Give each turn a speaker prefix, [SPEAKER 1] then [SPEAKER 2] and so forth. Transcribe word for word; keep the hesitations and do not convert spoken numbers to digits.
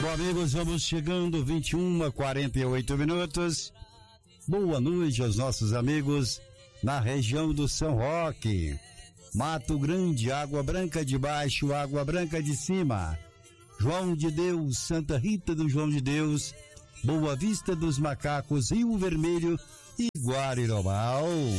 [SPEAKER 1] Bom, amigos, vamos chegando, vinte e uma, quarenta e oito minutos. Boa noite aos nossos amigos na região do São Roque, Mato Grande, Água Branca de Baixo, Água Branca de Cima, João de Deus, Santa Rita do João de Deus, Boa Vista dos Macacos, Rio Vermelho e Guariromal.